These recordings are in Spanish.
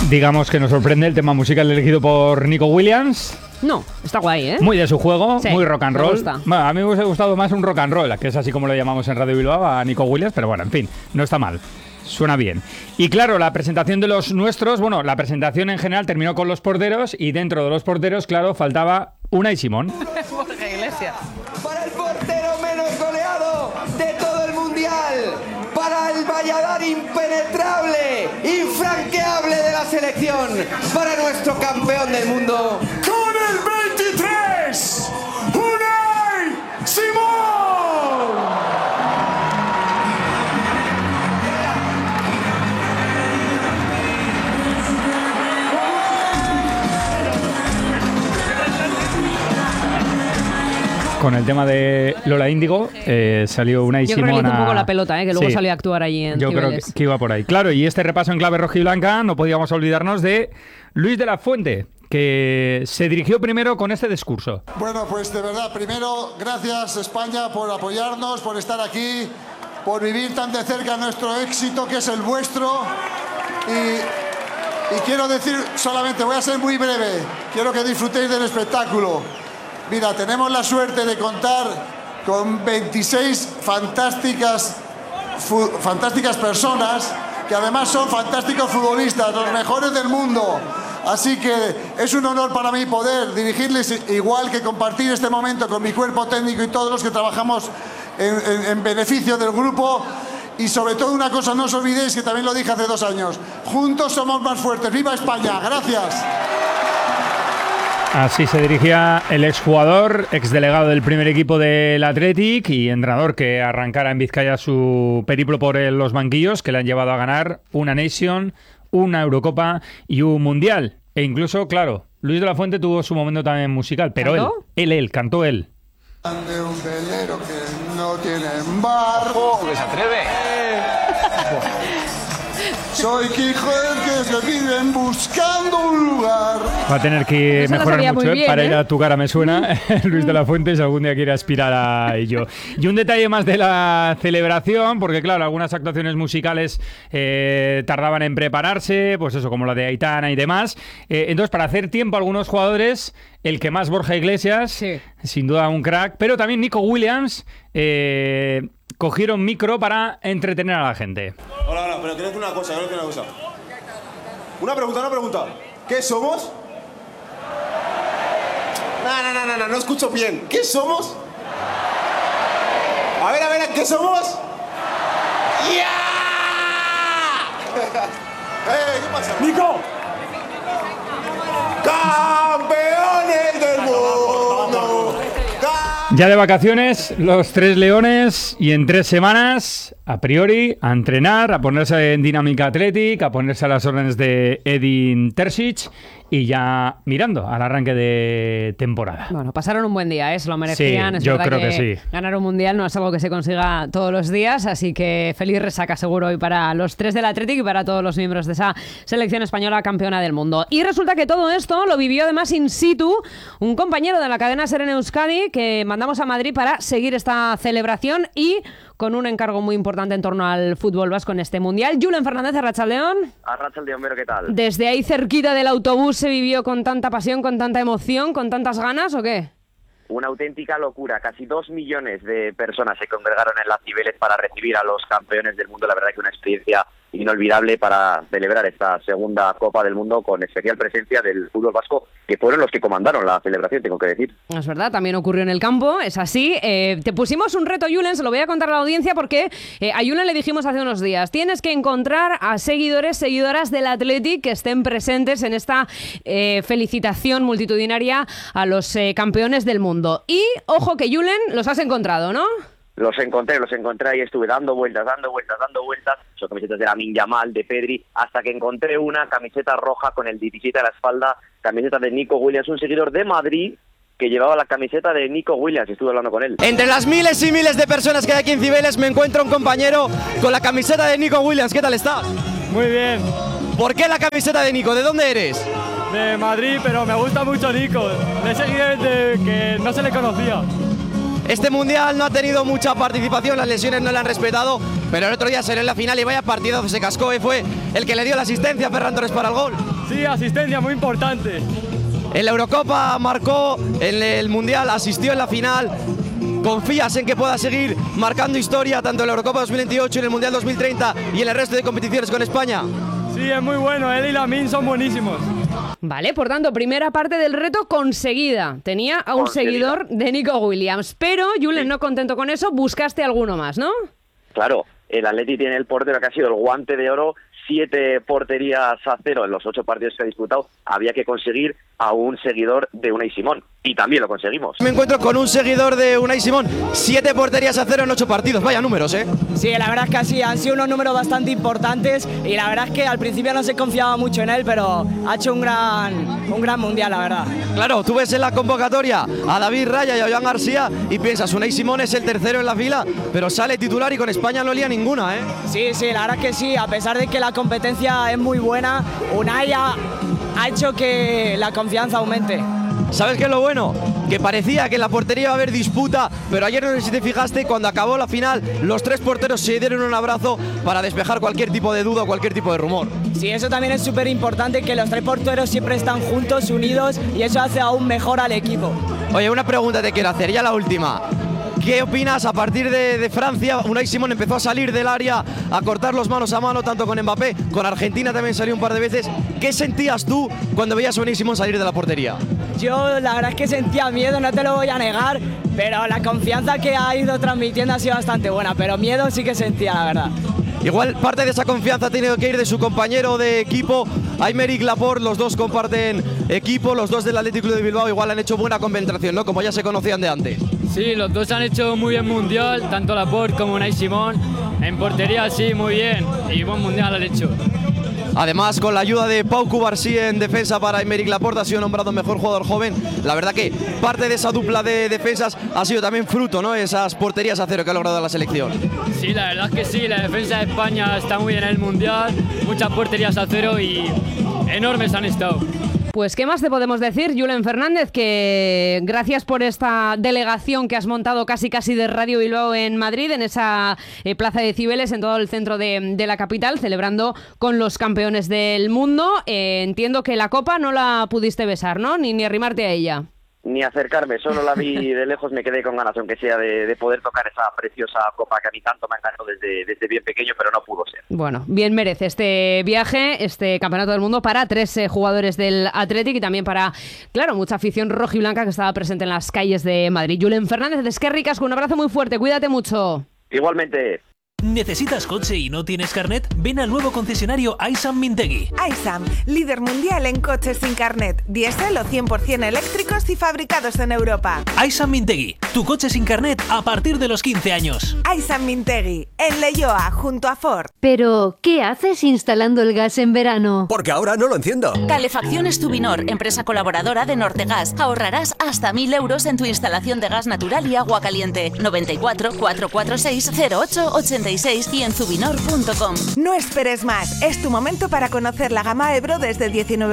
digamos que nos sorprende el tema musical elegido por Nico Williams. No, está guay, ¿eh? Muy de su juego, sí, muy rock and roll. Bueno, a mí me hubiese gustado más un rock and roll, que es así como lo llamamos en Radio Bilbao, a Nico Williams, pero bueno, en fin, no está mal. Suena bien. Y claro, la presentación de los nuestros, bueno, la presentación en general terminó con los porteros y dentro de los porteros, claro, faltaba Unai Simón. Borja Iglesias. Para el portero menos goleado de todo el mundial. Para el Valladar impenetrable, infranqueable de la selección. Para nuestro campeón del mundo. Con el 23, Unai Simón. Con el tema de Lola Índigo salió Unai Simón. Yo creo que le hizo un poco la pelota, que luego salió a actuar allí en Yo Cibeles. creo que iba por ahí. Claro, y este repaso en clave rojiblanca, no podíamos olvidarnos de Luis de la Fuente, que se dirigió primero con este discurso. Bueno, pues de verdad, primero, gracias España por apoyarnos, por estar aquí, por vivir tan de cerca nuestro éxito, que es el vuestro. Y quiero decir solamente, voy a ser muy breve, quiero que disfrutéis del espectáculo. Mira, tenemos la suerte de contar con 26 fantásticas personas que además son fantásticos futbolistas, los mejores del mundo. Así que es un honor para mí poder dirigirles, igual que compartir este momento con mi cuerpo técnico y todos los que trabajamos en beneficio del grupo. Y sobre todo una cosa, no os olvidéis que también lo dije hace 2 años, juntos somos más fuertes. ¡Viva España! ¡Gracias! Así se dirigía el exjugador, exdelegado del primer equipo del Athletic y entrenador que arrancara en Vizcaya su periplo por los banquillos, que le han llevado a ganar una Nation, una Eurocopa y un Mundial. E incluso, claro, Luis de la Fuente tuvo su momento también musical, pero cantó él. De un velero que no tiene embargo. ¿Que se atreve? Soy Quijote que se viven buscando un lugar. Va a tener que mejorar mucho bien, para ir a Tu cara me suena, Luis de la Fuente, si algún día quiere aspirar a ello. Y un detalle más de la celebración, porque claro, algunas actuaciones musicales tardaban en prepararse, pues eso, como la de Aitana y demás. Entonces, para hacer tiempo a algunos jugadores, el que más, Borja Iglesias, sí, sin duda un crack, pero también Nico Williams, cogieron micro para entretener a la gente. Hola, pero quiero decir una cosa, Una pregunta. ¿Qué somos? No escucho bien. ¿Qué somos? A ver, ¿qué somos? ¡Ya! ¿Qué pasa? ¡Nico! ¡Campeones del mundo! Ya de vacaciones, los 3 leones, y en 3 semanas, a priori, a entrenar, a ponerse en dinámica Athletic, a ponerse a las órdenes de Edin Terzic y ya mirando al arranque de temporada. Bueno, pasaron un buen día, se lo merecían. Sí, es yo verdad creo que sí. Ganar un mundial no es algo que se consiga todos los días, así que feliz resaca seguro hoy para los 3 del Athletic y para todos los miembros de esa selección española campeona del mundo. Y resulta que todo esto lo vivió además in situ un compañero de la cadena SER en Euskadi, que mandamos a Madrid para seguir esta celebración y con un encargo muy importante en torno al fútbol vasco en este mundial. Julen Fernández, Arratsaldeon. Arratsaldeon, pero ¿qué tal? ¿Desde ahí cerquita del autobús se vivió con tanta pasión, con tanta emoción, con tantas ganas o qué? Una auténtica locura. Casi 2 millones de personas se congregaron en las Cibeles para recibir a los campeones del mundo. La verdad que una experiencia inolvidable para celebrar esta segunda Copa del Mundo, con especial presencia del fútbol vasco, que fueron los que comandaron la celebración, tengo que decir. Es verdad, también ocurrió en el campo, es así. Te pusimos un reto, Julen, se lo voy a contar a la audiencia porque a Julen le dijimos hace unos días, tienes que encontrar a seguidoras del Athletic que estén presentes en esta felicitación multitudinaria a los campeones del mundo. Y, ojo que Julen, los has encontrado, ¿no? Los encontré y estuve dando vueltas. Son camisetas de Lamine Yamal, de Pedri, hasta que encontré una camiseta roja con el 17 a la espalda, camiseta de Nico Williams, un seguidor de Madrid que llevaba la camiseta de Nico Williams, estuve hablando con él. Entre las miles y miles de personas que hay aquí en Cibeles me encuentro un compañero con la camiseta de Nico Williams. ¿Qué tal estás? Muy bien. ¿Por qué la camiseta de Nico? ¿De dónde eres? De Madrid, pero me gusta mucho Nico. Le he seguido desde que no se le conocía. Este mundial no ha tenido mucha participación, las lesiones no le han respetado, pero el otro día salió en la final y vaya partidazo se cascó, fue el que le dio la asistencia a Ferran Torres para el gol. Sí, asistencia muy importante. En la Eurocopa marcó, en el Mundial asistió en la final. ¿Confías en que pueda seguir marcando historia tanto en la Eurocopa 2028, en el Mundial 2030 y en el resto de competiciones con España? Sí, es muy bueno, él y Lamine son buenísimos. Vale, por tanto, primera parte del reto conseguida. Tenía a un seguidor de Nico Williams, pero Julen, no contento con eso, buscaste alguno más, ¿no? Claro, el Atleti tiene el portero que ha sido el guante de oro, 7 porterías a 0 en los 8 partidos que ha disputado. Había que conseguir a un seguidor de Unai Simón, y también lo conseguimos. Me encuentro con un seguidor de Unai Simón, 7 porterías a 0 en 8 partidos, vaya números, ¿eh? Sí, la verdad es que así han sido unos números bastante importantes y la verdad es que al principio no se confiaba mucho en él, pero ha hecho un gran mundial, la verdad. Claro, tú ves en la convocatoria a David Raya y a Joan García y piensas, Unai Simón es el tercero en la fila, pero sale titular y con España no lía ninguna, ¿eh? Sí, la verdad es que sí, a pesar de que la competencia es muy buena, Unai ha hecho que la confianza aumente. ¿Sabes qué es lo bueno? Que parecía que en la portería iba a haber disputa, pero ayer no sé si te fijaste, cuando acabó la final, los 3 porteros se dieron un abrazo para despejar cualquier tipo de duda o cualquier tipo de rumor. Sí, eso también es súper importante, que los 3 porteros siempre están juntos, unidos, y eso hace aún mejor al equipo. Oye, una pregunta te quiero hacer, ya la última. ¿Qué opinas? A partir de Francia, Unai Simón empezó a salir del área, a cortar los manos a mano, tanto con Mbappé, con Argentina también salió un par de veces. ¿Qué sentías tú cuando veías a Unai Simón salir de la portería? Yo la verdad es que sentía miedo, no te lo voy a negar, pero la confianza que ha ido transmitiendo ha sido bastante buena, pero miedo sí que sentía, la verdad. Igual parte de esa confianza ha tenido que ir de su compañero de equipo, Aymeric Laporte. Los dos comparten equipo, los dos del Athletic Club de Bilbao. Igual han hecho buena concentración, ¿no? Como ya se conocían de antes. Sí, los dos han hecho muy bien mundial, tanto Laporte como Unai Simón. En portería sí, muy bien, y buen mundial han hecho. Además, con la ayuda de Pau Cubarsí en defensa para Aymeric Laporte, ha sido nombrado mejor jugador joven. La verdad que parte de esa dupla de defensas ha sido también fruto, ¿no? Esas porterías a 0 que ha logrado la selección. Sí, la verdad es que sí, la defensa de España está muy bien en el mundial, muchas porterías a 0 y enormes han estado. Pues, ¿qué más te podemos decir, Julen Fernández? Que gracias por esta delegación que has montado casi de Radio Bilbao en Madrid, en esa plaza de Cibeles, en todo el centro de la capital, celebrando con los campeones del mundo. Entiendo que la copa no la pudiste besar, ¿no? Ni arrimarte a ella. Ni acercarme, solo la vi de lejos, me quedé con ganas, aunque sea de poder tocar esa preciosa copa que a mí tanto me encantó desde bien pequeño, pero no pudo ser. Bueno, bien merece este viaje, este campeonato del mundo para 3 jugadores del Athletic y también para, claro, mucha afición rojiblanca que estaba presente en las calles de Madrid. Julen Fernández, de Esquerri Casco, un abrazo muy fuerte, cuídate mucho. Igualmente. ¿Necesitas coche y no tienes carnet? Ven al nuevo concesionario Aysam Mintegi. Aysam, líder mundial en coches sin carnet, diésel o 100% eléctricos y fabricados en Europa. Aysam Mintegi, tu coche sin carnet a partir de los 15 años. Aysam Mintegi, en Leioa, junto a Ford. Pero, ¿qué haces instalando el gas en verano? Porque ahora no lo enciendo. Calefacciones Tubinor, empresa colaboradora de Nortegas. Ahorrarás hasta 1.000 euros en tu instalación de gas natural y agua caliente. 94 446 0886 y en zubinor.com. No esperes más, es tu momento para conocer la gama Ebro desde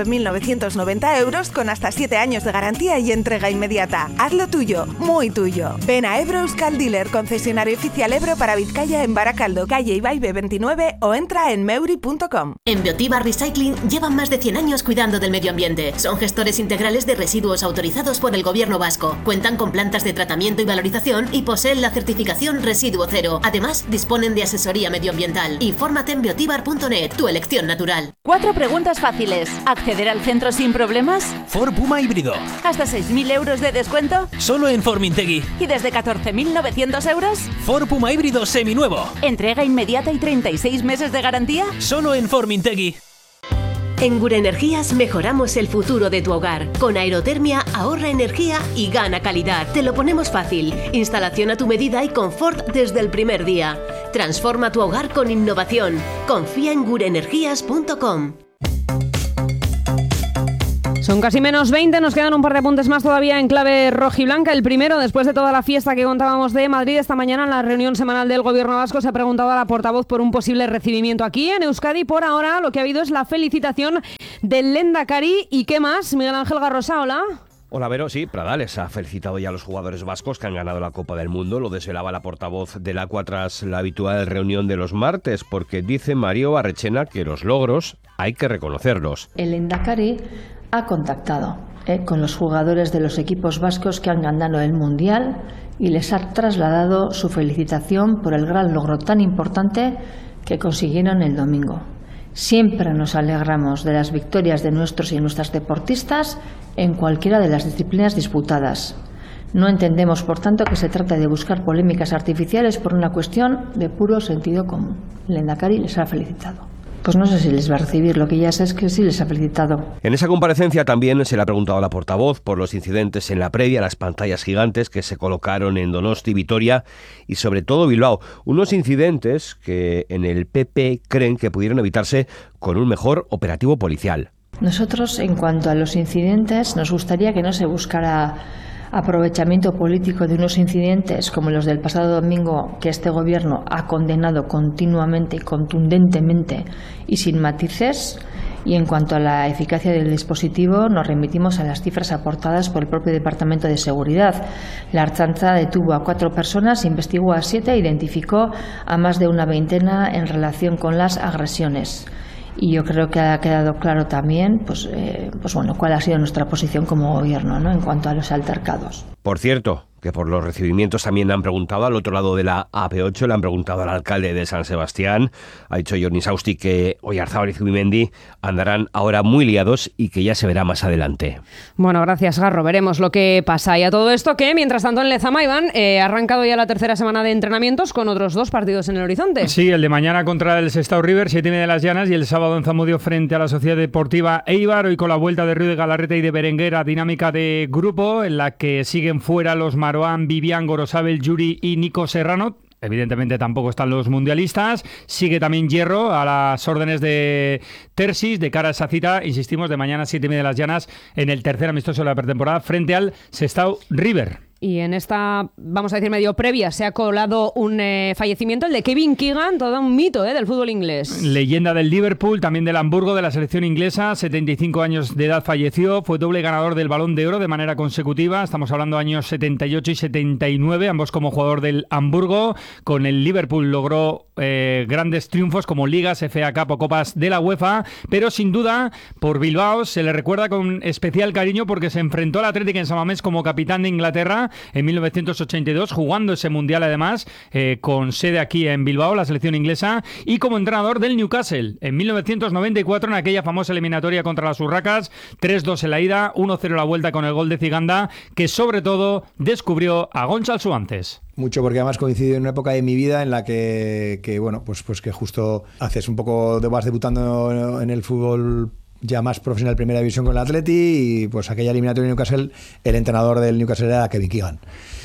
19.990 euros con hasta 7 años de garantía y entrega inmediata. Hazlo tuyo, muy tuyo. Ven a Ebro Euskal Dealer, concesionario oficial Ebro para Vizcaya en Baracaldo, calle Ibaibe 29 o entra en meuri.com. En Biotibar Recycling llevan más de 100 años cuidando del medio ambiente. Son gestores integrales de residuos autorizados por el Gobierno vasco. Cuentan con plantas de tratamiento y valorización y poseen la certificación Residuo Cero. Además, disponen de asesoría medioambiental. Infórmate en biotibar.net, tu elección natural. 4 preguntas fáciles. ¿Acceder al centro sin problemas? Ford Puma híbrido. ¿Hasta 6.000 euros de descuento? Solo en Ford Mintegi. ¿Y desde 14.900 euros? Ford Puma híbrido seminuevo. ¿Entrega inmediata y 36 meses de garantía? Solo en Ford Mintegi. En Gure Energías mejoramos el futuro de tu hogar. Con aerotermia ahorra energía y gana calidad. Te lo ponemos fácil. Instalación a tu medida y confort desde el primer día. Transforma tu hogar con innovación. Confía en gureenergias.com. Son casi menos 20, nos quedan un par de apuntes más todavía en clave rojiblanca. El primero, después de toda la fiesta que contábamos de Madrid, esta mañana en la reunión semanal del Gobierno vasco se ha preguntado a la portavoz por un posible recibimiento aquí en Euskadi. Por ahora lo que ha habido es la felicitación del Lehendakari. ¿Y qué más? Miguel Ángel Garrosa, hola. Hola, Vero. Sí, Pradales ha felicitado ya a los jugadores vascos que han ganado la Copa del Mundo. Lo desvelaba la portavoz del Aqua tras la habitual reunión de los martes, porque dice Mario Barrechena que los logros hay que reconocerlos. El Lehendakari ha contactado con los jugadores de los equipos vascos que han ganado el Mundial y les ha trasladado su felicitación por el gran logro tan importante que consiguieron el domingo. Siempre nos alegramos de las victorias de nuestros y nuestras deportistas en cualquiera de las disciplinas disputadas. No entendemos, por tanto, que se trata de buscar polémicas artificiales por una cuestión de puro sentido común. El Lehendakari les ha felicitado. Pues no sé si les va a recibir, lo que ya sé es que sí les ha felicitado. En esa comparecencia también se le ha preguntado a la portavoz por los incidentes en la previa, las pantallas gigantes que se colocaron en Donosti, Vitoria y sobre todo Bilbao. Unos incidentes que en el PP creen que pudieron evitarse con un mejor operativo policial. Nosotros, en cuanto a los incidentes, nos gustaría que no se buscara aprovechamiento político de unos incidentes como los del pasado domingo, que este gobierno ha condenado continuamente y contundentemente y sin matices. Y en cuanto a la eficacia del dispositivo, nos remitimos a las cifras aportadas por el propio Departamento de Seguridad. La Ertzaintza detuvo a 4 personas, investigó a 7 e identificó a más de una veintena en relación con las agresiones. Y yo creo que ha quedado claro también pues bueno, cuál ha sido nuestra posición como gobierno, ¿no?, en cuanto a los altercados. Por cierto, que por los recibimientos también le han preguntado al otro lado de la AP8, le han preguntado al alcalde de San Sebastián. Ha dicho Jordi Sausti que Oyarzábal y Zubimendi andarán ahora muy liados y que ya se verá más adelante. Bueno, gracias, Garro. Veremos lo que pasa. Y a todo esto que, mientras tanto, en Lezama, Iván, ha arrancado ya la tercera semana de entrenamientos con otros 2 partidos en el horizonte. Sí, el de mañana contra el Sestao River, 7:30 de las Llanas, y el sábado en Zamudio frente a la Sociedad Deportiva Eibar. Hoy con la vuelta de Río de Galarreta y de Berenguer a dinámica de grupo, en la que siguen fuera los Maroán, Vivian, Gorosabel, Yuri y Nico Serrano. Evidentemente tampoco están los mundialistas. Sigue también Hierro a las órdenes de Tersis de cara a esa cita, insistimos, de mañana 7:30 de las Llanas, en el tercer amistoso de la pretemporada frente al Sestao River. Y en esta, vamos a decir, medio previa, se ha colado un fallecimiento, el de Kevin Keegan, todo un mito del fútbol inglés. Leyenda del Liverpool, también del Hamburgo, de la selección inglesa, 75 años de edad falleció, fue doble ganador del Balón de Oro de manera consecutiva, estamos hablando de años 78 y 79, ambos como jugador del Hamburgo. Con el Liverpool logró grandes triunfos como Ligas, FA Cup o Copas de la UEFA, pero sin duda por Bilbao se le recuerda con especial cariño porque se enfrentó al Athletic en San Mamés como capitán de Inglaterra en 1982, jugando ese mundial además, con sede aquí en Bilbao, la selección inglesa, y como entrenador del Newcastle en 1994 en aquella famosa eliminatoria contra las Urracas, 3-2 en la ida, 1-0 la vuelta con el gol de Ziganda, que sobre todo descubrió a Gonçal Suances. Mucho porque además coincidió en una época de mi vida en la que bueno, pues que justo haces un poco, vas debutando en el fútbol ya más profesional, primera división con el Atleti, y pues aquella eliminatoria de Newcastle, el entrenador del Newcastle era Kevin Keegan.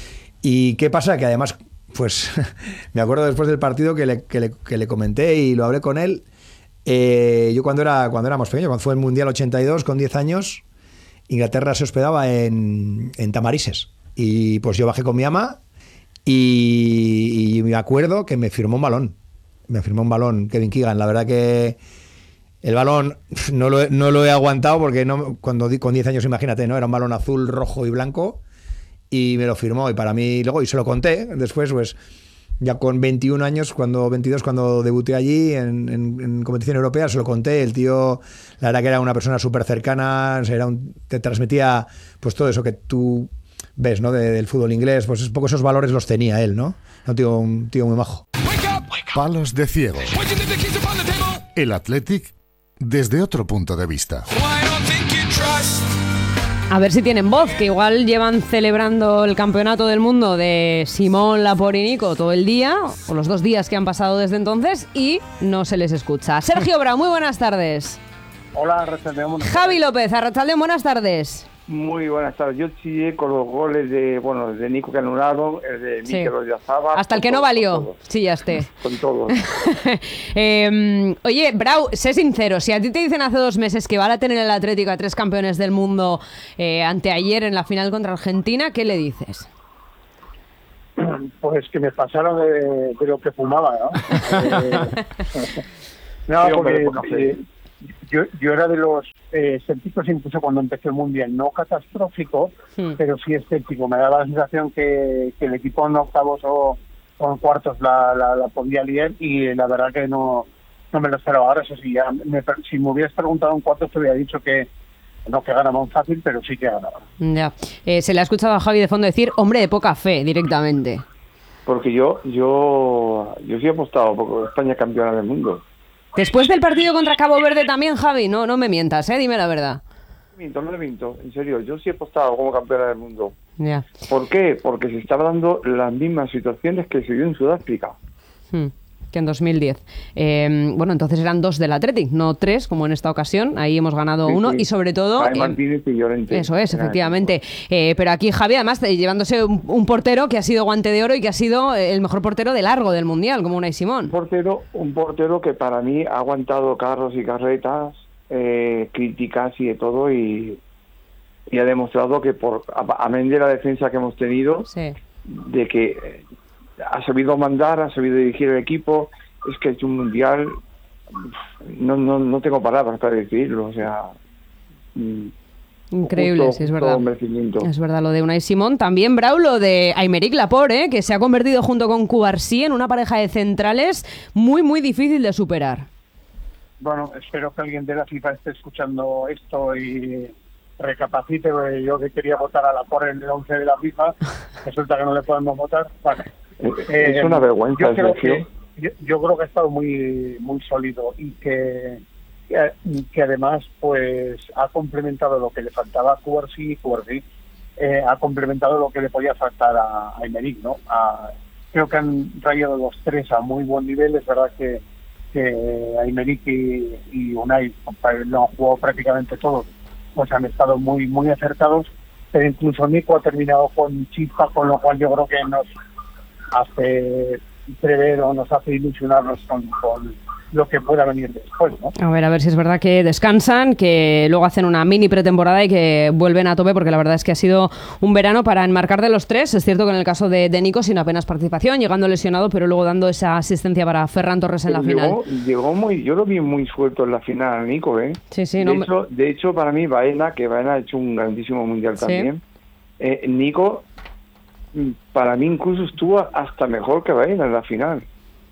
¿Y qué pasa? Que además, pues me acuerdo después del partido que le comenté y lo hablé con él. Yo cuando éramos pequeños, cuando fue el Mundial 82, con 10 años, Inglaterra se hospedaba en Tamarises. Y pues yo bajé con mi ama y me acuerdo que me firmó un balón. Me firmó un balón Kevin Keegan. La verdad que el balón no lo he aguantado porque cuando con 10 años, imagínate, ¿no? Era un balón azul, rojo y blanco, y me lo firmó. Y para mí, luego, y se lo conté después, pues ya con 21 años, 22, cuando debuté allí en competición europea, se lo conté. El tío, la verdad que era una persona súper cercana, te transmitía pues todo eso que tú ves, ¿no? Del fútbol inglés, pues un poco esos valores los tenía él, ¿no? Un tío muy majo. Palos de ciego. El Athletic desde otro punto de vista. A ver si tienen voz, que igual llevan celebrando el campeonato del mundo de Simón, Laporte y Nico todo el día, o los 2 días que han pasado desde entonces, y no se les escucha. Sergio Brau, muy buenas tardes. Hola, Arrachaldeón. Javi López, Arrachaldeón, buenas tardes. Muy buenas tardes. Yo chillé con los goles de Nico que anularon, el de Mikel Oyarzábal. Hasta el que no valió, chillaste. Con todo. Oye, Brau, sé sincero, si a ti te dicen hace 2 meses que van a tener el Atlético a 3 campeones del mundo anteayer en la final contra Argentina, ¿qué le dices? Pues que me pasaron de lo que fumaba, ¿no? No, porque yo era de los escépticos incluso cuando empezó el Mundial, no catastrófico, pero sí escéptico. Me daba la sensación que el equipo en octavos o en cuartos la podía liar, y la verdad que no me lo esperaba. Ahora eso sí, si me hubieras preguntado en cuartos te hubiera dicho que no que ganaba un fácil, pero sí que ganaba. Ya. Se le ha escuchado a Javi de fondo decir hombre de poca fe directamente. Porque yo sí he apostado por España campeona del mundo. Después del partido contra Cabo Verde también, Javi, no me mientas, dime la verdad. No le miento, en serio, yo sí he apostado como campeona del mundo. Ya. ¿Por qué? Porque se estaban dando las mismas situaciones que se dio en Sudáfrica. Que en 2010. Bueno, entonces eran 2 del Athletic, no 3, como en esta ocasión. Ahí hemos ganado 1 y sobre todo... Martínez y Llorente. Eso es, efectivamente. Pero aquí Javi, además, llevándose un portero que ha sido guante de oro y que ha sido el mejor portero de largo del Mundial, como Unai Simón. Un portero que para mí ha aguantado carros y carretas, críticas y de todo, y ha demostrado que, amén de la defensa que hemos tenido, de que... ha sabido mandar, ha sabido dirigir el equipo. Es que ha hecho un Mundial, no tengo palabras para decirlo, o sea... Increíble, sí, es verdad. Es verdad lo de Unai Simón. También, Braulo, de Aymeric Laporte, que se ha convertido junto con Cubarsí en una pareja de centrales muy, muy difícil de superar. Bueno, espero que alguien de la FIFA esté escuchando esto y recapacite, porque yo que quería votar a Laporte en el 11 de la FIFA, resulta que no le podemos votar. Vale. Es una vergüenza. Yo creo que ha estado muy muy sólido, y que además pues ha complementado lo que le faltaba a Cubarsí, ha complementado lo que le podía faltar a Aymeric, ¿no? Creo que han traído los tres a muy buen nivel. Es verdad que Aymeric y Unai lo han jugado prácticamente todos, pues han estado muy muy acertados, pero incluso Nico ha terminado con chispa, con lo cual yo creo que nos hace prever o nos hace ilusionarnos con lo que pueda venir después, ¿no? A ver si es verdad que descansan, que luego hacen una mini pretemporada y que vuelven a tope, porque la verdad es que ha sido un verano para enmarcar de los tres. Es cierto que en el caso de Nico, sin apenas participación, llegando lesionado, pero luego dando esa asistencia para Ferran Torres en la final. Yo lo vi muy suelto en la final, Nico, ¿eh? Sí, de hecho, para mí, Baena ha hecho un grandísimo mundial también. Nico, para mí incluso estuvo hasta mejor que Baena en la final.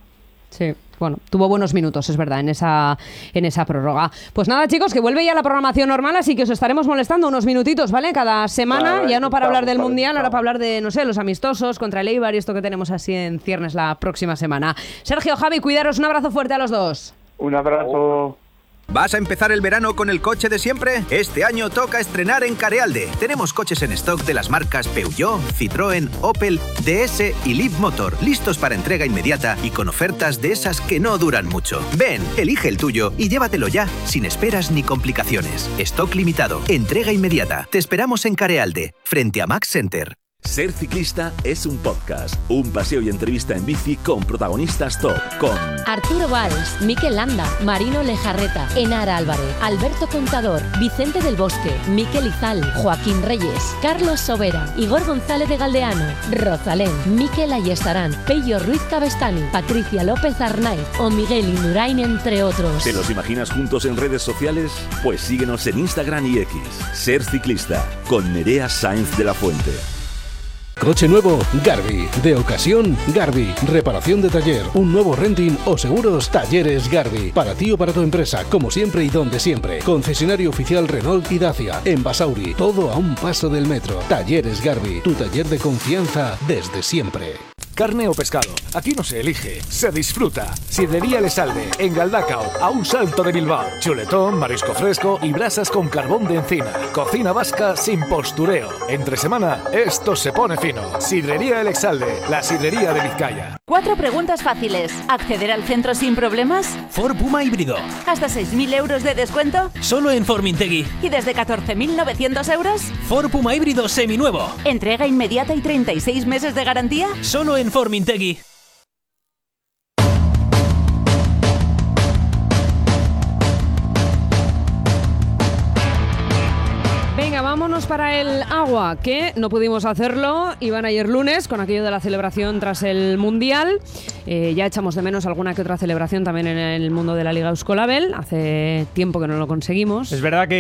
Sí. Bueno, tuvo buenos minutos, es verdad, en esa prórroga. Pues nada, chicos, que vuelve ya la programación normal, así que os estaremos molestando unos minutitos, ¿vale? Cada semana, ya no para hablar del Mundial, ahora para hablar de, no sé, los amistosos contra el Eibar y esto que tenemos así en ciernes la próxima semana. Sergio, Javi, cuidaros, un abrazo fuerte a los dos. Un abrazo. ¿Vas a empezar el verano con el coche de siempre? Este año toca estrenar en Carealde. Tenemos coches en stock de las marcas Peugeot, Citroën, Opel, DS y Leapmotor, listos para entrega inmediata y con ofertas de esas que no duran mucho. Ven, elige el tuyo y llévatelo ya, sin esperas ni complicaciones. Stock limitado, entrega inmediata. Te esperamos en Carealde, frente a Max Center. Ser ciclista es un podcast, un paseo y entrevista en bici con protagonistas top, con Arturo Valls, Mikel Landa, Marino Lejarreta, Enara Álvarez, Alberto Contador, Vicente del Bosque, Mikel Izal, Joaquín Reyes, Carlos Sobera, Igor González de Galdeano, Rosalén, Mikel Ayestarán, Pello Ruiz Cabestani, Patricia López Arnaiz o Miguel Indurain, entre otros. ¿Te los imaginas juntos en redes sociales? Pues síguenos en Instagram y X. Ser ciclista, con Nerea Sáenz de la Fuente. Coche nuevo, Garbi. De ocasión, Garbi. Reparación de taller, un nuevo renting o seguros, Talleres Garbi. Para ti o para tu empresa, como siempre y donde siempre. Concesionario oficial Renault y Dacia. En Basauri, todo a un paso del metro. Talleres Garbi, tu taller de confianza desde siempre. Carne o pescado, aquí no se elige, se disfruta. Sidrería Lesalde, en Galdacao, a un salto de Bilbao. Chuletón, marisco fresco y brasas con carbón de encina. Cocina vasca sin postureo. Entre semana, esto se pone fino. Sidrería El Exalde, la sidrería de Vizcaya. 4 preguntas fáciles. ¿Acceder al centro sin problemas? Ford Puma híbrido. ¿Hasta 6.000 euros de descuento? Solo en Formintegui. ¿Y desde 14.900 euros? Ford Puma híbrido seminuevo. ¿Entrega inmediata y 36 meses de garantía? Solo en Formintegui. Venga, vámonos para el agua, que no pudimos hacerlo. Iban ayer lunes con aquello de la celebración tras el Mundial. Ya echamos de menos alguna que otra celebración también en el mundo de la Liga Euskolabel. Hace tiempo que no lo conseguimos. Es verdad que